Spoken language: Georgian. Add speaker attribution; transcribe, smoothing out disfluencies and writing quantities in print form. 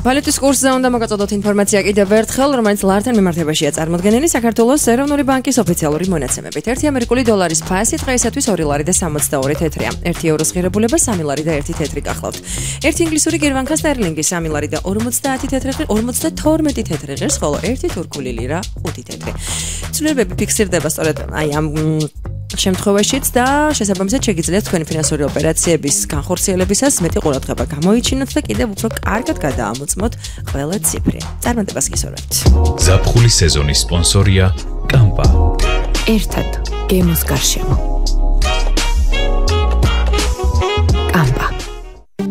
Speaker 1: ვალუტის კურსზე უნდა მოგაწოდოთ ინფორმაცია კიდევ ერთხელ, რომელიც ლართან მიმართებაშია წარმოდგენილი საქართველოს ეროვნული ბანკის ოფიციალური მონაცემებით. 1 ამერიკული დოლარის ფასი დღეისათვის 2 ლარი და 62 თეთრია. 1 ევროს ღირებულება 3 ლარი და 1 თეთრი გახლავთ. 1 ინგლისური გერმანკა სტერლინგი 3 ლარი და 50 თეთრი, 52 თეთრი ღირს, ხოლო 1 თურქული ლირა 5 თეთრი. ცვლილებები ფიქსირდება სწორედ აი ამ შემთხვევაშიც და შესაბამისად შეგიძლიათ თქვენი ფინანსური ოპერაციების განხორციელებისას მეტი ყურადღება გამოიჩინოთ და კიდევ უფრო კარგად გადაამოწმოთ ყველა ციფრი. წარმატებას გისურვებთ.
Speaker 2: ზაფხულის სეზონის სპონსორია კამპა.
Speaker 3: ერთად გემოს გარშემო.